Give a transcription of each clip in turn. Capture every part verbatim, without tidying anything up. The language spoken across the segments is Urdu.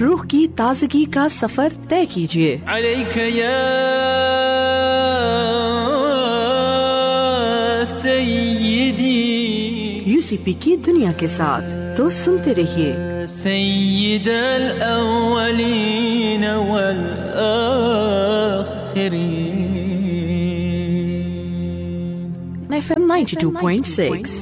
روح کی تازگی کا سفر طے کیجیے۔ علیک یا سیدی، یو سی پی کی دنیا کے ساتھ، تو سنتے رہیے۔ سید الاولین والآخرین، F M ninety two point six.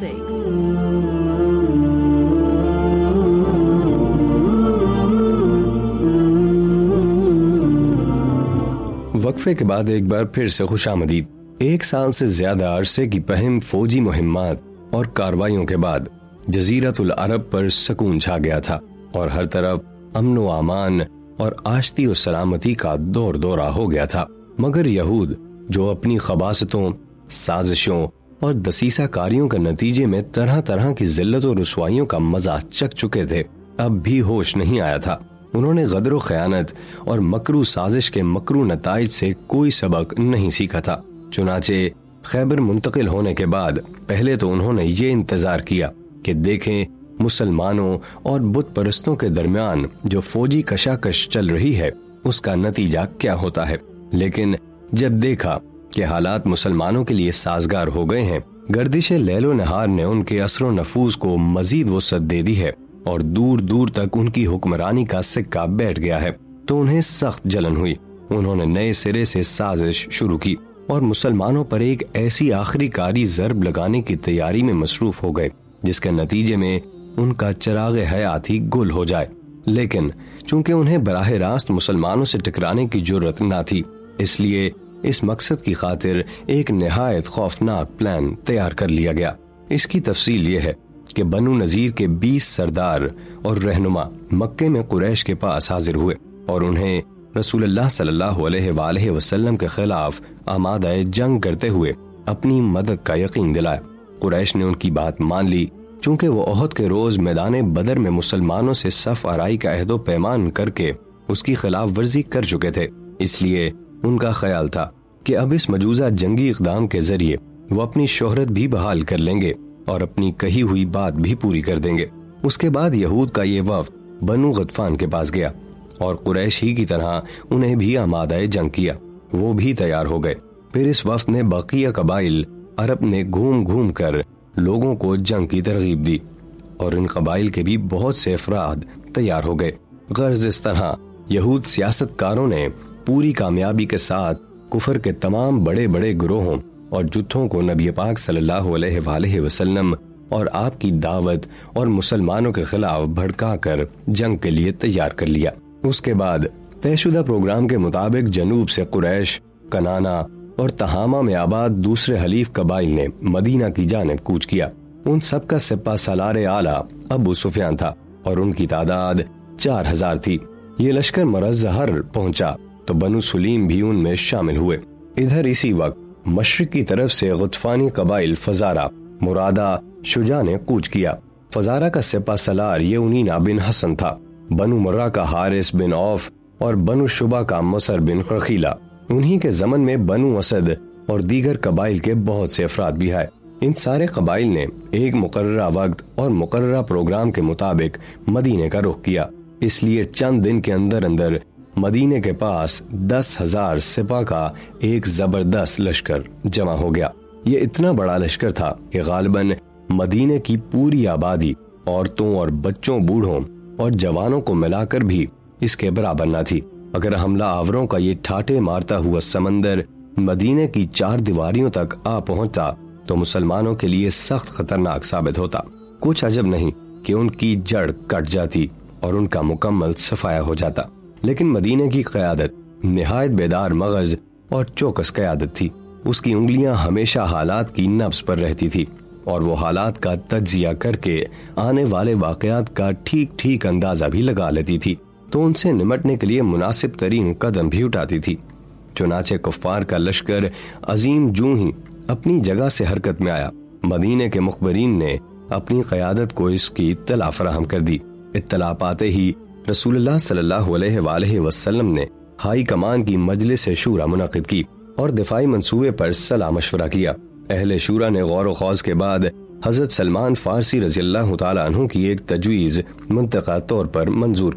وقفے کے بعد ایک بار پھر سے خوش آمدید۔ ایک سال سے زیادہ عرصے کی پہم فوجی مہمات اور کاروائیوں کے بعد جزیرت العرب پر سکون چھا گیا تھا اور ہر طرف امن و امان اور آشتی و سلامتی کا دور دورہ ہو گیا تھا، مگر یہود جو اپنی خباثتوں، سازشوں اور دسیسہ کاریوں کے نتیجے میں طرح طرح کی ذلت و رسوائیوں کا مزہ چکھ چکے تھے، اب بھی ہوش نہیں آیا تھا۔ انہوں نے غدر و خیانت اور مکرو سازش کے مکرو نتائج سے کوئی سبق نہیں سیکھا تھا۔ چنانچہ خیبر منتقل ہونے کے بعد پہلے تو انہوں نے یہ انتظار کیا کہ دیکھیں مسلمانوں اور بت پرستوں کے درمیان جو فوجی کشاکش چل رہی ہے اس کا نتیجہ کیا ہوتا ہے، لیکن جب دیکھا کہ حالات مسلمانوں کے لیے سازگار ہو گئے ہیں، گردش لیل و نہار نے ان کے اثر و نفوذ کو مزید وسعت دے دی ہے اور دور دور تک ان کی حکمرانی کا سکہ بیٹھ گیا ہے، تو انہیں سخت جلن ہوئی۔ انہوں نے نئے سرے سے سازش شروع کی اور مسلمانوں پر ایک ایسی آخری کاری ضرب لگانے کی تیاری میں مصروف ہو گئے جس کے نتیجے میں ان کا چراغ حیات ہی گل ہو جائے۔ لیکن چونکہ انہیں براہ راست مسلمانوں سے ٹکرانے کی جرت نہ تھی، اس لیے اس مقصد کی خاطر ایک نہایت خوفناک پلان تیار کر لیا گیا۔ اس کی تفصیل یہ ہے کہ بنو نذیر کے بیس سردار اور رہنما مکے میں قریش کے پاس حاضر ہوئے اور انہیں رسول اللہ صلی اللہ علیہ وآلہ وسلم کے خلاف آمادہ جنگ کرتے ہوئے اپنی مدد کا یقین دلایا۔ قریش نے ان کی بات مان لی، چونکہ وہ احد کے روز میدان بدر میں مسلمانوں سے صف آرائی کا عہد و پیمان کر کے اس کی خلاف ورزی کر چکے تھے، اس لیے ان کا خیال تھا کہ اب اس مجوزہ جنگی اقدام کے ذریعے وہ اپنی شہرت بھی بحال کر لیں گے اور اپنی کہی ہوئی بات بھی پوری کر دیں گے۔ اس کے بعد یہود کا یہ وفد بنو غطفان کے پاس گیا اور قریش ہی کی طرح انہیں بھی آمادہ جنگ کیا، وہ بھی تیار ہو گئے۔ پھر اس وفد نے بقیہ قبائل عرب میں گھوم گھوم کر لوگوں کو جنگ کی ترغیب دی اور ان قبائل کے بھی بہت سے افراد تیار ہو گئے۔ غرض اس طرح یہود سیاست کاروں نے پوری کامیابی کے ساتھ کفر کے تمام بڑے بڑے گروہوں اور جتھوں کو نبی پاک صلی اللہ علیہ وآلہ وسلم اور آپ کی دعوت اور مسلمانوں کے خلاف بھڑکا کر جنگ کے لیے تیار کر لیا۔ اس کے بعد طے شدہ پروگرام کے مطابق جنوب سے قریش، کنانا اور تہامہ میں آباد دوسرے حلیف قبائل نے مدینہ کی جانب کوچ کیا۔ ان سب کا سپہ سالار اعلیٰ ابو سفیان تھا اور ان کی تعداد چار ہزار تھی۔ یہ لشکر مرزہر پہنچا تو بنو سلیم بھی ان میں شامل ہوئے۔ ادھر اسی وقت مشرق کی طرف سے غطفانی قبائل فزارہ، مرادہ، شجاع نے کوچ کیا۔ فزارہ کا سپہ سالار یونینا بن حسن تھا، بنو مرہ کا حارث بن عوف اور بنو شبہ کا مصر بن خرخیلہ۔ انہی کے زمن میں بنو اسد اور دیگر قبائل کے بہت سے افراد بھی آئے۔ ان سارے قبائل نے ایک مقررہ وقت اور مقررہ پروگرام کے مطابق مدینے کا رخ کیا، اس لیے چند دن کے اندر اندر مدینے کے پاس دس ہزار سپاہ کا ایک زبردست لشکر جمع ہو گیا۔ یہ اتنا بڑا لشکر تھا کہ غالباً مدینے کی پوری آبادی عورتوں اور بچوں، بوڑھوں اور جوانوں کو ملا کر بھی اس کے برابر نہ تھی۔ اگر حملہ آوروں کا یہ ٹھاٹے مارتا ہوا سمندر مدینے کی چار دیواریوں تک آ پہنچتا تو مسلمانوں کے لیے سخت خطرناک ثابت ہوتا۔ کچھ عجب نہیں کہ ان کی جڑ کٹ جاتی اور ان کا مکمل صفایا ہو جاتا، لیکن مدینے کی قیادت نہایت بیدار مغز اور چوکس قیادت تھی۔ اس کی انگلیاں ہمیشہ حالات کی نبض پر رہتی تھی اور وہ حالات کا تجزیہ کر کے آنے والے واقعات کا ٹھیک ٹھیک اندازہ بھی لگا لیتی تھی، تو ان سے نمٹنے کے لیے مناسب ترین قدم بھی اٹھاتی تھی۔ چنانچہ کفار کا لشکر عظیم جوں ہی اپنی جگہ سے حرکت میں آیا، مدینے کے مخبرین نے اپنی قیادت کو اس کی اطلاع فراہم کر دی۔ اطلاع پاتے ہی رسول اللہ صلی اللہ علیہ وآلہ وسلم نے ہائی کمان کی مجلس شورا منعقد کی اور دفاعی منصوبے پر صلاح مشورہ کیا۔ اہل شورا نے غور و خوض کے بعد حضرت سلمان فارسی رضی اللہ تعالیٰ عنہ کی ایک تجویز منطقہ طور پر منظور کی۔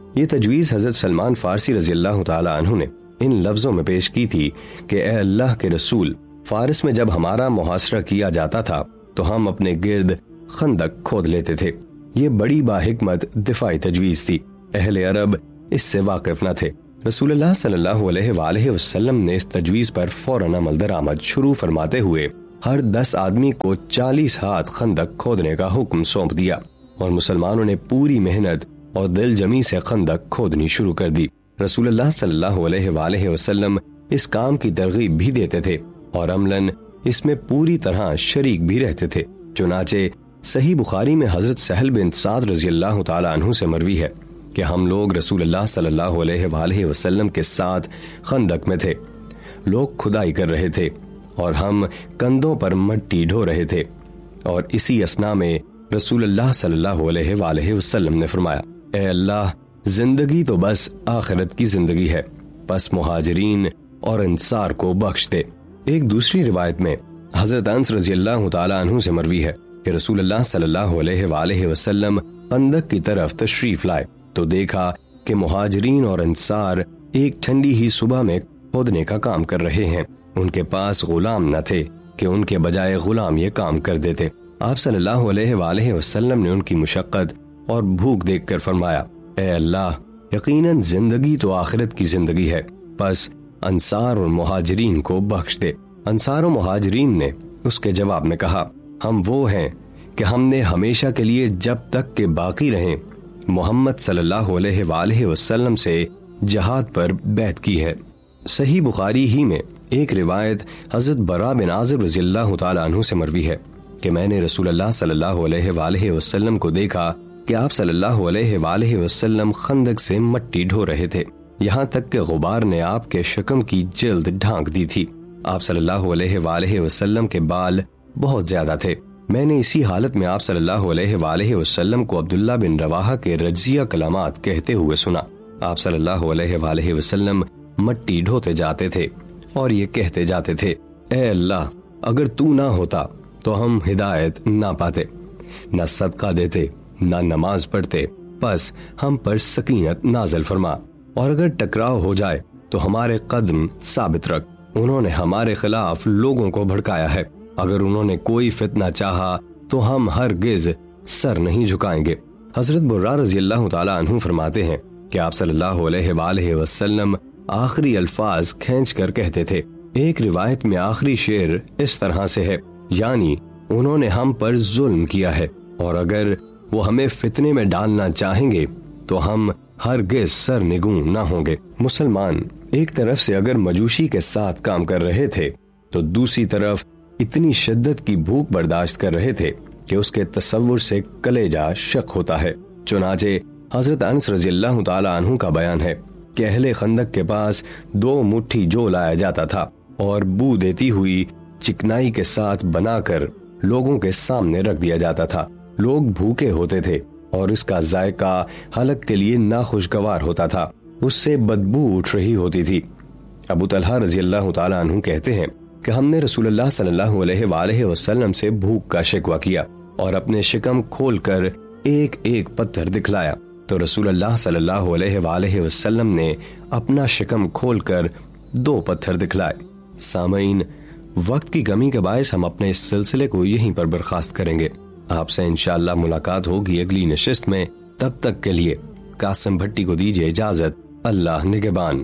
یہ تجویز حضرت سلمان فارسی رضی اللہ تعالی عنہ نے ان لفظوں میں پیش کی تھی کہ اے اللہ کے رسول، فارس میں جب ہمارا محاصرہ کیا جاتا تھا تو ہم اپنے گرد خندق کھود لیتے تھے۔ یہ بڑی باحکمت دفاعی تجویز تھی۔ اہل عرب اس سے واقف نہ تھے۔ رسول اللہ صلی اللہ علیہ وآلہ وسلم نے اس تجویز پر فوراً عمل درآمد شروع فرماتے ہوئے ہر دس آدمی کو چالیس ہاتھ خندق کھودنے کا حکم سونپ دیا، اور مسلمانوں نے پوری محنت اور دل جمی سے خندق کھودنی شروع کر دی۔ رسول اللہ صلی اللہ علیہ وآلہ وسلم اس کام کی ترغیب بھی دیتے تھے اور عملاً اس میں پوری طرح شریک بھی رہتے تھے۔ چنانچہ صحیح بخاری میں حضرت سہل بن سعد رضی اللہ تعالی عنہ سے مروی ہے کہ ہم لوگ رسول اللہ صلی اللہ علیہ وآلہ وسلم کے ساتھ خندق میں تھے۔ لوگ کھدائی کر رہے تھے اور ہم کندھوں پر مٹی ڈھو رہے تھے، اور اسی اثنا میں رسول اللہ صلی اللہ علیہ وآلہ وسلم نے فرمایا، اے اللہ، زندگی تو بس آخرت کی زندگی ہے، بس مہاجرین اور انصار کو بخش دے۔ ایک دوسری روایت میں حضرت انس رضی اللہ تعالی عنہ سے مروی ہے کہ رسول اللہ صلی اللہ علیہ وآلہ وسلم خندق کی طرف تشریف لائے تو دیکھا کہ مہاجرین اور انصار ایک ٹھنڈی ہی صبح میں کھودنے کا کام کر رہے ہیں۔ ان کے پاس غلام نہ تھے کہ ان کے بجائے غلام یہ کام کر دیتے۔ آپ صلی اللہ علیہ وآلہ وسلم نے ان کی مشقت اور بھوک دیکھ کر فرمایا، اے اللہ، یقیناً زندگی تو آخرت کی زندگی ہے، بس انصار اور مہاجرین کو بخش دے۔ انصار و مہاجرین نے اس کے جواب میں کہا، ہم وہ ہیں کہ ہم نے ہمیشہ کے لیے جب تک کہ باقی رہیں محمد صلی اللہ علیہ وآلہ وسلم سے جہاد پر بیعت کی ہے۔ صحیح بخاری ہی میں ایک روایت حضرت برا بن عازب رضی اللہ تعالی عنہ سے مروی ہے کہ میں نے رسول اللہ صلی اللہ علیہ وآلہ وسلم کو دیکھا کہ آپ صلی اللہ علیہ وآلہ وسلم خندق سے مٹی ڈھو رہے تھے، یہاں تک کہ غبار نے آپ کے شکم کی جلد ڈھانک دی تھی۔ آپ صلی اللہ علیہ وآلہ وسلم کے بال بہت زیادہ تھے۔ میں نے اسی حالت میں آپ صلی اللہ علیہ وآلہ وسلم کو عبداللہ بن رواحہ کے رجزیہ کلمات کہتے ہوئے سنا۔ آپ صلی اللہ علیہ وآلہ وسلم مٹی ڈھوتے جاتے تھے اور یہ کہتے جاتے تھے، اے اللہ، اگر تو نہ ہوتا تو ہم ہدایت نہ پاتے، نہ صدقہ دیتے، نہ نماز پڑھتے، بس ہم پر سکینت نازل فرما، اور اگر ٹکراؤ ہو جائے تو ہمارے قدم ثابت رکھ۔ انہوں نے ہمارے خلاف لوگوں کو بھڑکایا ہے، اگر انہوں نے کوئی فتنہ چاہا تو ہم ہرگز سر نہیں جھکائیں گے۔ حضرت برا رضی اللہ تعالی عنہ فرماتے ہیں کہ آپ صلی اللہ علیہ وآلہ وسلم آخری الفاظ کھینچ کر کہتے تھے۔ ایک روایت میں آخری شعر اس طرح سے ہے، یعنی انہوں نے ہم پر ظلم کیا ہے، اور اگر وہ ہمیں فتنے میں ڈالنا چاہیں گے تو ہم ہرگز سر نگوں نہ ہوں گے۔ مسلمان ایک طرف سے اگر مجوسی کے ساتھ کام کر رہے تھے تو دوسری طرف اتنی شدت کی بھوک برداشت کر رہے تھے کہ اس کے تصور سے کلیجہ شق ہوتا ہے۔ چنانچہ حضرت انس رضی اللہ تعالی عنہ کا بیان ہے کہ اہل خندق کے پاس دو مٹھی جو لایا جاتا تھا اور بو دیتی ہوئی چکنائی کے ساتھ بنا کر لوگوں کے سامنے رکھ دیا جاتا تھا۔ لوگ بھوکے ہوتے تھے اور اس کا ذائقہ حلق کے لیے ناخوشگوار ہوتا تھا، اس سے بدبو اٹھ رہی ہوتی تھی۔ ابو طلحہ رضی اللہ تعالی عنہ کہتے ہیں کہ ہم نے رسول اللہ صلی اللہ علیہ وآلہ وسلم سے بھوک کا شکوہ کیا اور اپنے شکم کھول کر ایک ایک پتھر دکھلایا، تو رسول اللہ صلی اللہ علیہ وآلہ وسلم نے اپنا شکم کھول کر دو پتھر دکھلائے۔ سامعین، وقت کی کمی کے باعث ہم اپنے اس سلسلے کو یہیں پر برخاست کریں گے۔ آپ سے انشاءاللہ ملاقات ہوگی اگلی نشست میں، تب تک کے لیے قاسم بھٹی کو دیجیے اجازت۔ اللہ نگہبان۔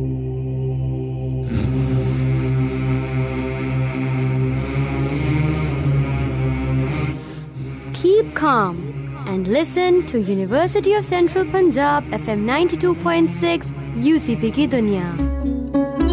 Keep calm and listen to University of Central Punjab F M ninety-two point six U C P کی دنیا۔